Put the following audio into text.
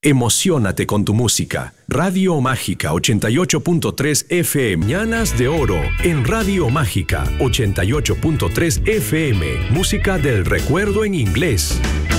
Emociónate con tu música. Radio Mágica 88.3 FM. Mañanas de Oro en Radio Mágica 88.3 FM. Música del recuerdo en inglés.